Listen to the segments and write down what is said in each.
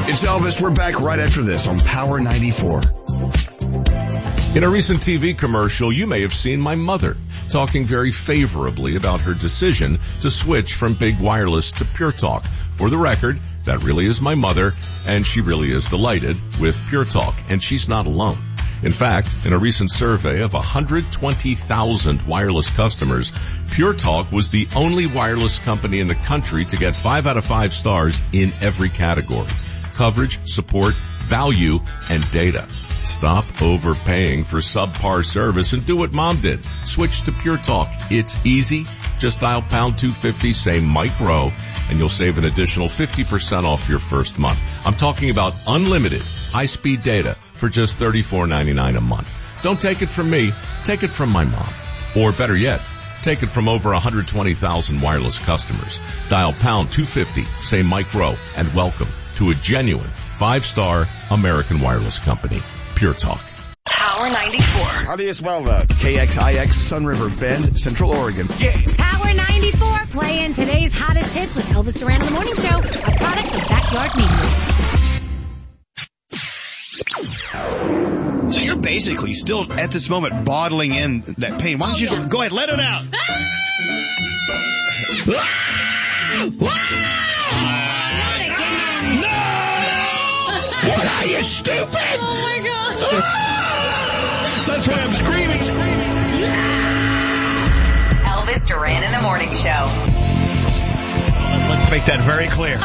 It's Elvis. We're back right after this on Power 94. In a recent TV commercial, you may have seen my mother talking very favorably about her decision to switch from big wireless to Pure Talk. For the record, that really is my mother, and she really is delighted with Pure Talk, and she's not alone. In fact, in a recent survey of 120,000 wireless customers, Pure Talk was the only wireless company in the country to get 5 out of 5 stars in every category: coverage, support, value, and data. Stop overpaying for subpar service and do what Mom did. Switch to Pure Talk. It's easy. Just dial pound 250, say Mike Rowe, and you'll save an additional 50% off your first month. I'm talking about unlimited high-speed data for just $34.99 a month. Don't take it from me. Take it from my mom. Or better yet, take it from over 120,000 wireless customers. Dial pound 250, say Mike Rowe, and welcome to a genuine 5-star American wireless company, Pure Talk. Power 94. How do you spell that? KXIX, Sun River Bend, Central Oregon. Yeah. Power 94, playing today's hottest hits with Elvis Duran in the Morning Show, a product of Backyard Media. So you're basically still, at this moment, bottling in that pain. Why don't you go ahead, let it out. Not again. No! What are you, stupid? Oh, my God. That's why I'm screaming. Elvis Duran in the Morning Show. Let's make that very clear.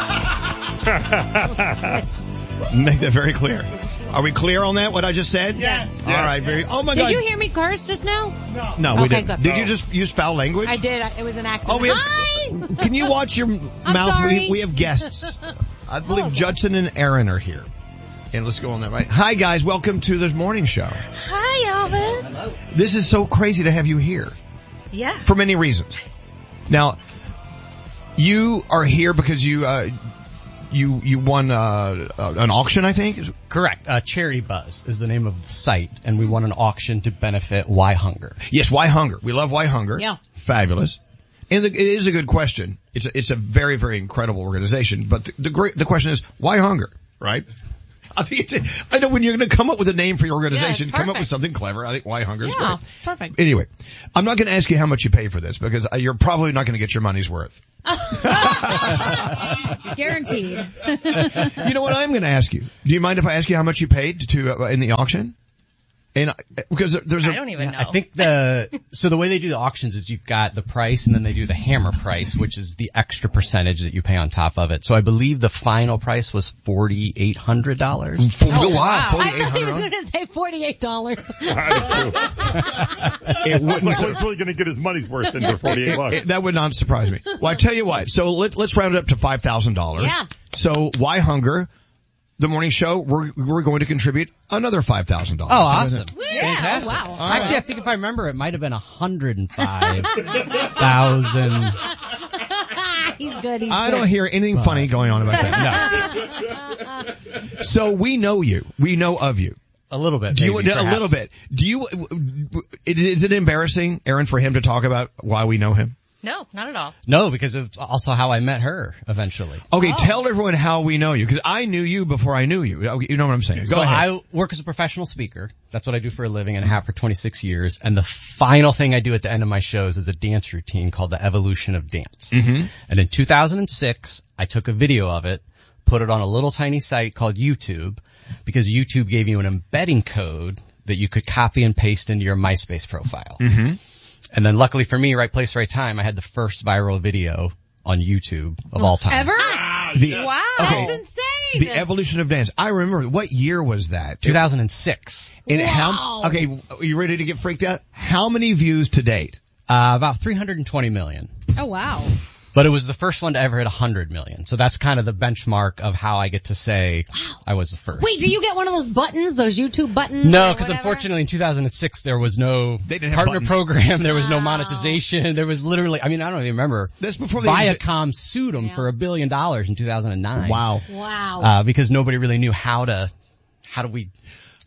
Make that very clear. Are we clear on that, what I just said? Yes. All right. Oh, my God. Did you hear me curse just now? No, we Okay, didn't. good. Did you just use foul language? I did. It was an accident. Oh, Hi! Can you watch your mouth? sorry. We have guests. I believe Judson and Aaron are here. And let's go on that, right? Hi, guys. Welcome to the morning show. Hi, Elvis. This is so crazy to have you here. Yeah. For many reasons. Now, you are here because you won an auction, I think? Correct. Cherry Buzz is the name of the site, and we won an auction to benefit Why Hunger. Yes, Why Hunger. We love Why Hunger. Yeah. Fabulous. And it is a good question. It's a very, very incredible organization. But the question is, why hunger? Right? I think I know when you're going to come up with a name for your organization, come up with something clever. I think Why Hunger is great. It's perfect. Anyway, I'm not going to ask you how much you pay for this because you're probably not going to get your money's worth. Guaranteed. You know what I'm going to ask you? Do you mind if I ask you how much you paid to in the auction? And because there's I don't even know. I think so the way they do the auctions is you've got the price and then they do the hammer price, which is the extra percentage that you pay on top of it. So I believe the final price was $4,800. Oh, wow. I thought he was going to say $48. It wouldn't. Like, he's really going to get his money's worth into $48. That would not surprise me. Well, I tell you what. So let's round it up to $5,000. Yeah. So Why Hunger? The morning show, we're going to contribute another $5,000. Oh, awesome. Yeah. Fantastic. Oh, wow. Actually, I think if I remember, it might have been $105,000. He's good. I don't hear anything funny going on about that. No. So we know you. We know of you. A little bit. Do you, maybe, a little bit. Do you, is it embarrassing, Aaron, for him to talk about why we know him? No, not at all. No, because it's also how I met her eventually. Okay, tell everyone how we know you, because I knew you before I knew you. You know what I'm saying? Go ahead. I work as a professional speaker. That's what I do for a living and I have for 26 years. And the final thing I do at the end of my shows is a dance routine called The Evolution of Dance. Mm-hmm. And in 2006, I took a video of it, put it on a little tiny site called YouTube, because YouTube gave you an embedding code that you could copy and paste into your MySpace profile. Mm-hmm. And then luckily for me, right place, right time, I had the first viral video on YouTube of all time. Ever? Wow. That's insane. The Evolution of Dance. I remember. What year was that? 2006. And Wow. are you ready to get freaked out? How many views to date? About 320 million. Oh, wow. But it was the first one to ever hit 100 million. So that's kind of the benchmark of how I get to say I was the first. Wait, do you get one of those buttons, those YouTube buttons? No, because unfortunately in 200006 there was no partner program, there was no monetization, there was literally, I mean, I don't even remember. This before Viacom sued them for $1 billion in 2009. Wow. Wow. Because nobody really knew how do we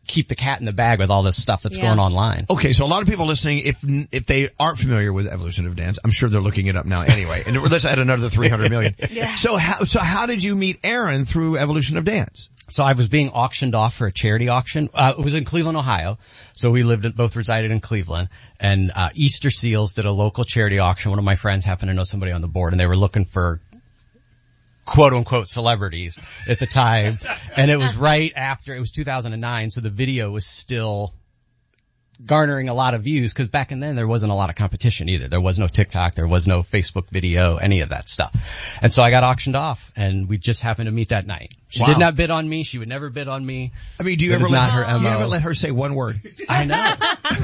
keep the cat in the bag with all this stuff that's going online. Okay, so a lot of people listening, if they aren't familiar with Evolution of Dance, I'm sure they're looking it up now anyway. And let's add another 300 million. Yeah. So how did you meet Aaron through Evolution of Dance? So I was being auctioned off for a charity auction. It was in Cleveland, Ohio. So we both resided in Cleveland. And Easter Seals did a local charity auction. One of my friends happened to know somebody on the board, and they were looking for quote unquote celebrities at the time. And it was right after, it was 2009, so the video was still garnering a lot of views, because back then there wasn't a lot of competition either. There was no TikTok, there was no Facebook video, any of that stuff. And so I got auctioned off, and we just happened to meet that night. She did not bid on me. She would never bid on me. I mean, do you ever let her say one word? I know.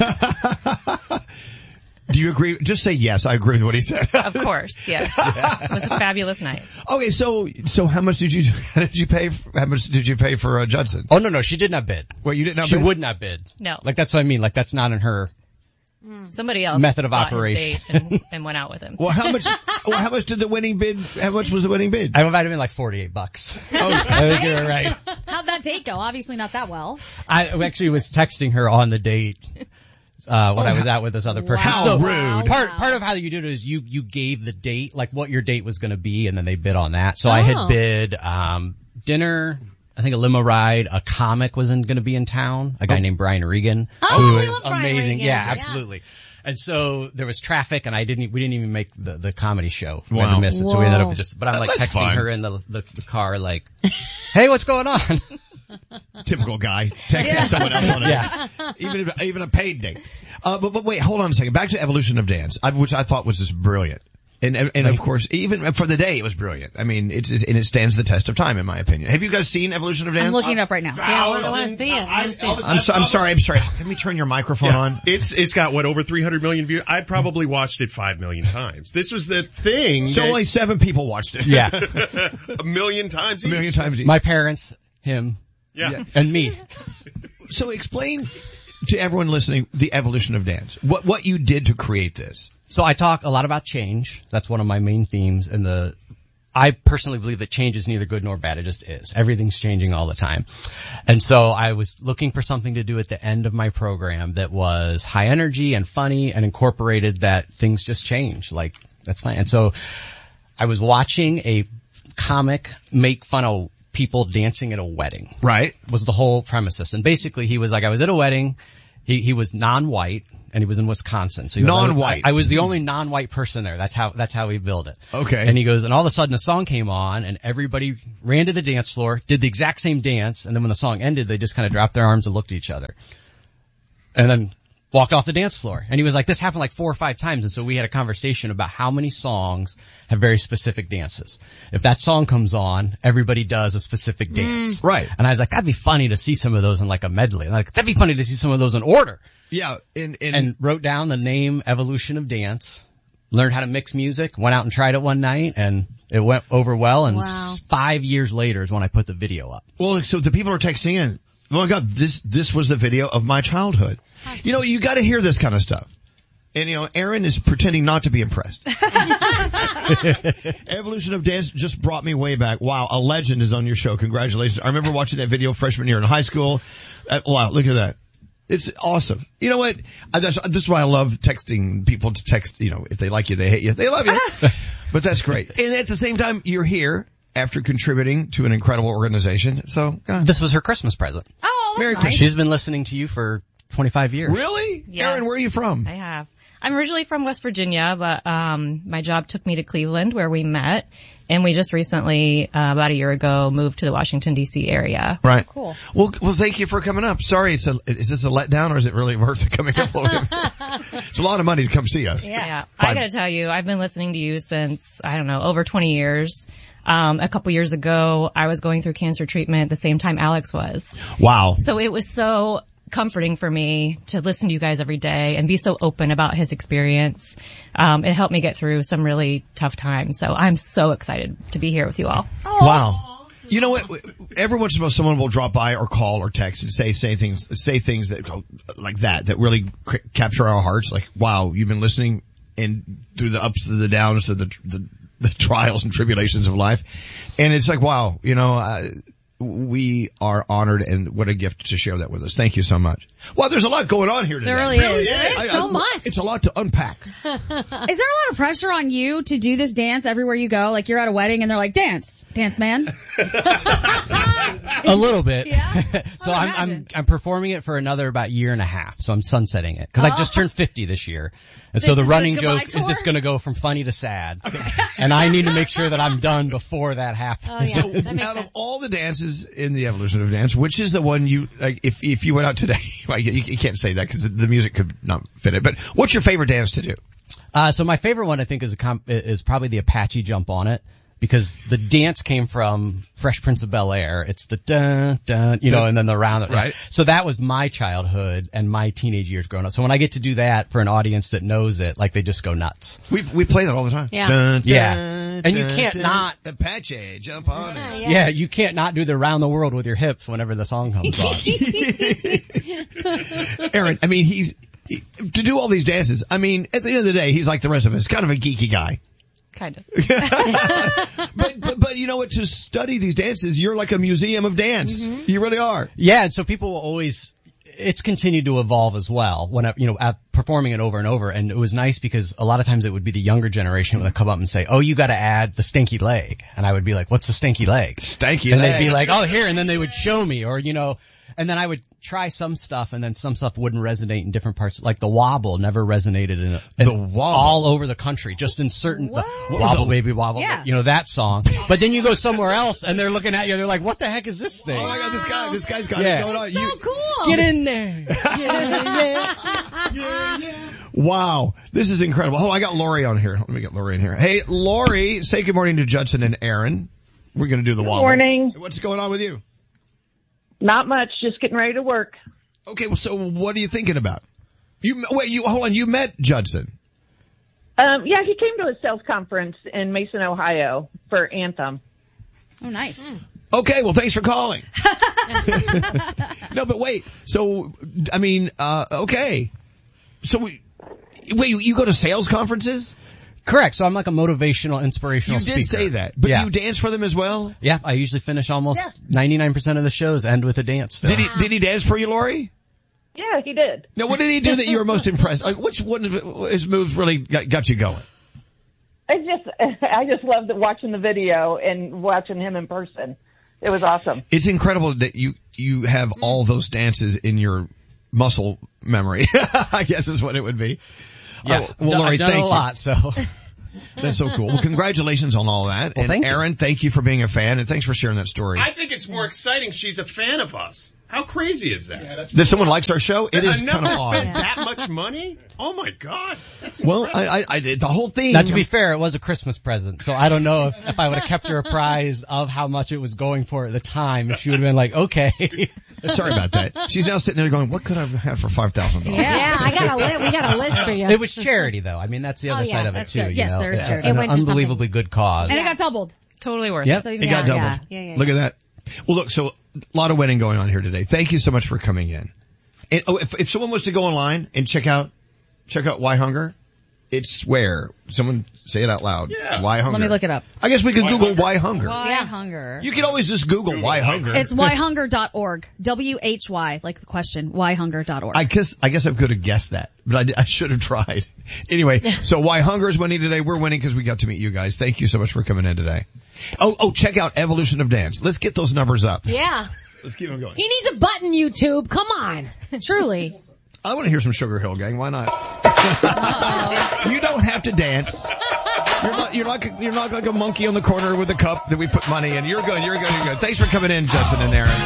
Do you agree? Just say yes. I agree with what he said. Of course, yes. It was a fabulous night. Okay, so how much did you pay for Judson? Oh no, she did not bid. Well, you did not. She bid? would not bid. No. Like that's what I mean. Like that's not in her Somebody else method of bought operation his date and went out with him. Well, how much did the winning bid? How much was the winning bid? I might have been like $48. I think you're right. How'd that date go? Obviously not that well. I actually was texting her on the date. When I was out with this other person. How so rude. Part of how you do it is you gave the date, like what your date was going to be, and then they bid on that. So I had bid, dinner, I think a limo ride, a comic was going to be in town, a guy named Brian Regan, who is amazing. Yeah, absolutely. And so there was traffic, and we didn't even make the comedy show. We had to miss it, so we ended up but I'm like texting her in the car like, hey, what's going on? Typical guy texting someone else on it. Yeah. Even a paid date. But wait, hold on a second. Back to Evolution of Dance, which I thought was just brilliant. And of course, even for the day, it was brilliant. I mean, it stands the test of time, in my opinion. Have you guys seen Evolution of Dance? I'm looking it up right now. Yeah, I want to see it. I'm sorry. Let me turn your microphone on. It's got over 300 million views. I probably watched it 5 million times. This was the thing. So only 7 people watched it. Yeah. A million times each. A million times each. My parents, him, and me. So explain to everyone listening the Evolution of Dance. What you did to create this. So I talk a lot about change. That's one of my main themes. And I personally believe that change is neither good nor bad. It just is. Everything's changing all the time. And so I was looking for something to do at the end of my program that was high energy and funny and incorporated that things just change. Like, that's fine. And so I was watching a comic make fun of people dancing at a wedding. Right. Was the whole premises. And basically he was like, I was at a wedding. He was non-white, and he was in Wisconsin. So non-white. I was the only non-white person there. That's how he billed it. Okay. And he goes, and all of a sudden a song came on, and everybody ran to the dance floor, did the exact same dance, and then when the song ended, they just kind of dropped their arms and looked at each other. And then walked off the dance floor. And he was like, this happened like 4 or 5 times. And so we had a conversation about how many songs have very specific dances. If that song comes on, everybody does a specific dance. Right. And I was like, that'd be funny to see some of those in like a medley. Like, that'd be funny to see some of those in order. Yeah. And wrote down the name Evolution of Dance, learned how to mix music, went out and tried it one night, and it went over well. And 5 years later is when I put the video up. Well, so the people are texting in. Oh my God, this was the video of my childhood. You know, you gotta hear this kind of stuff. And Aaron is pretending not to be impressed. Evolution of Dance just brought me way back. Wow, a legend is on your show. Congratulations. I remember watching that video freshman year in high school. Wow, look at that. It's awesome. You know what? This is why I love texting people to text, if they like you, they hate you, they love you. But that's great. And at the same time, you're here after contributing to an incredible organization. So, this was her Christmas present. Oh, that's Merry nice. Christmas. She's been listening to you for 25 years. Really? Yeah. Aaron, where are you from? I have. I'm originally from West Virginia, but my job took me to Cleveland, where we met, and we just recently, about a year ago, moved to the Washington D.C. area. Right. Cool. Well, thank you for coming up. Sorry, is this a letdown, or is it really worth coming up? It's a lot of money to come see us. Yeah. I gotta tell you, I've been listening to you since, over 20 years. A couple years ago, I was going through cancer treatment at the same time Alex was. Wow. So it was so comforting for me to listen to you guys every day and be so open about his experience. It helped me get through some really tough times. So I'm so excited to be here with you all. Wow. You know what? Every once in a while, someone will drop by or call or text and say things that go like that really capture our hearts. Like, wow, you've been listening and through the ups, through the downs, through the trials and tribulations of life. And it's like, wow, we are honored, and what a gift to share that with us. Thank you so much. Well, there's a lot going on here today. There really is. There's so much. It's a lot to unpack. Is there a lot of pressure on you to do this dance everywhere you go? Like you're at a wedding and they're like, dance man. A little bit. Yeah? So I'm performing it for another about year and a half. So I'm sunsetting it because I just turned 50 this year. And so the running joke is it's going to go from funny to sad. And I need to make sure that I'm done before that happens. Oh, yeah. That makes Out sense. of all the dances in the evolution of dance, which is the one you, like, if you went out today, well, you can't say that because the music could not fit it, but what's your favorite dance to do? So my favorite one I think is probably the Apache Jump on It. Because the dance came from Fresh Prince of Bel-Air. It's the dun, dun, and then the round. Right. So that was my childhood and my teenage years growing up. So when I get to do that for an audience that knows it, like they just go nuts. We play that all the time. Yeah. Dun, Yeah. dun, And you dun, can't dun. not- Apache, jump on it. Yeah, you can't not do the round the world with your hips whenever the song comes on. Aaron, I mean, to do all these dances, I mean, at the end of the day, he's like the rest of us, kind of a geeky guy. Kind of. But you know what? To study these dances, you're like a museum of dance. Mm-hmm. You really are. Yeah, and so people will always, it's continued to evolve as well when performing it over and over. And it was nice because a lot of times it would be the younger generation that would come up and say, oh, you gotta add the stinky leg. And I would be like, what's the stinky leg? Stanky And leg. they'd be like, oh, here. And then they would show me and then I would try some stuff and then some stuff wouldn't resonate in different parts. Like the wobble never resonated The wobble. all over the country, just in certain, wobble baby wobble, Yeah. that song. But then you go somewhere else and they're looking at you, they're like, what the heck is this thing? Oh my God, this guy's got Yeah. it going on. So cool. Get in there. Wow, this is incredible. Oh, I got Lori on here. Let me get Lori in here. Hey, Lori, say good morning to Judson and Aaron. We're going to do the wobble. Morning. What's going on with you? Not much. Just getting ready to work. Okay, well, so what are you thinking about? Hold on. You met Judson. Yeah, he came to a sales conference in Mason, Ohio for Anthem. Oh, nice. Okay, well, thanks for calling. No, but wait. So, I mean, okay. So, you go to sales conferences? Correct. So I'm like a motivational, inspirational You speaker. did say that, but yeah. you dance for them as well? Yeah, I usually finish almost 99% of the shows end with a dance still. Did he dance for you, Lori? Yeah, he did. Now, what did he do that you were most impressed? Like, which one of his moves really got you going? I just loved watching the video and watching him in person. It was awesome. It's incredible that you have all those dances in your muscle memory. I guess is what it would be. Yeah, well, Lori, I've done thank a you. lot, so. That's so cool. Well, congratulations on all that. Well, and thank you. Aaron, thank you for being a fan, and thanks for sharing that story. I think it's more exciting she's a fan of us. How crazy is that? That someone likes our show? It is Enough kind of to spend odd. that much money? Oh my God. That's Well, incredible. I did the whole thing. Now, to be fair, it was a Christmas present, so I don't know if I would have kept her apprised of how much it was going for at the time, if she would have been like, okay. Sorry about that. She's now sitting there going, what could I have had for $5,000? Yeah, we got a list for you. It was charity, though. I mean, that's the other yes, side of it, that's too. good. You Yes, know? there is charity. It An went to unbelievably good cause. And it got doubled. Totally worth Yep. it. So, It got doubled. Yeah. Look at that. Well, look, so a lot of wedding going on here today. Thank you so much for coming in. And if someone was to go online and check out Why Hunger, it's where? Someone say it out loud. Yeah. Why Hunger? Let me look it up. I guess we could Google Why Hunger. Why Hunger? You can always just Google Why Hunger. It's whyhunger.org. WHY, like the question, whyhunger.org. I guess I could have guessed that, but I should have tried. Anyway, so Why Hunger is winning today. We're winning because we got to meet you guys. Thank you so much for coming in today. Oh, check out Evolution of Dance. Let's get those numbers up. Yeah. Let's keep them going. He needs a button, YouTube. Come on. Truly. I want to hear some Sugar Hill Gang. Why not? You don't have to dance. You're not like a monkey on the corner with a cup that we put money in. You're good. Thanks for coming in, Judson and Aaron.